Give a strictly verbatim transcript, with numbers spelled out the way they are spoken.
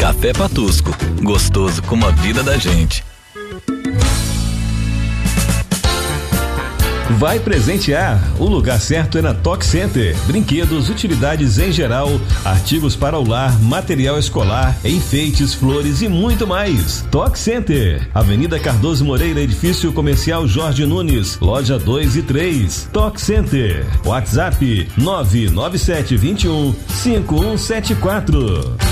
Café Patusco, gostoso como a vida da gente. Vai presentear? O lugar certo é na Toque Center. Brinquedos, utilidades em geral, artigos para o lar, material escolar, enfeites, flores e muito mais. Toque Center, Avenida Cardoso Moreira, edifício comercial Jorge Nunes, loja dois e três. Toque Center. WhatsApp nove nove sete dois um cinco um sete quatro.